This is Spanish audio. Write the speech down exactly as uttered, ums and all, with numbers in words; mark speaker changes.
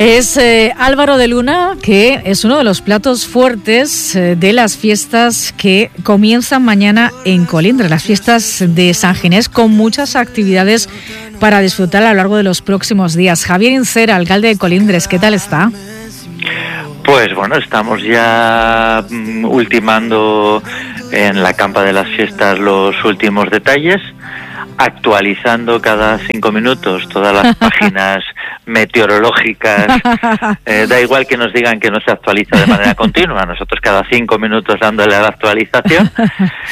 Speaker 1: Es eh, Álvaro de Luna, que es uno de los platos fuertes eh, de las fiestas que comienzan mañana en Colindres, las fiestas de San Ginés, con muchas actividades para disfrutar a lo largo de los próximos días. Javier Incera, alcalde de Colindres, ¿qué tal está?
Speaker 2: Pues bueno, estamos ya mm, ultimando en la campa de las fiestas los últimos detalles, actualizando cada cinco minutos todas las páginas meteorológicas. Eh, da igual que nos digan que no se actualiza de manera continua, nosotros cada cinco minutos dándole a la actualización.